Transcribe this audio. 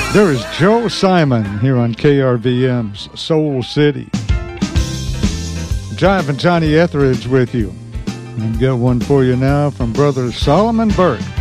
There is Joe Simon here on KRVM's Soul City. Jive and Johnny Etheridge with you. I've got one for you now from Brother Solomon Burke.